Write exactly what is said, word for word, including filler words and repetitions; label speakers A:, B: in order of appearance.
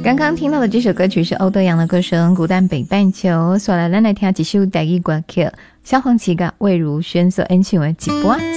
A: 刚刚听到的这首歌曲是欧德阳的歌声《孤单北半球》，所来咱来听一首台语歌曲，萧煌奇甲魏如萱所演唱的《一半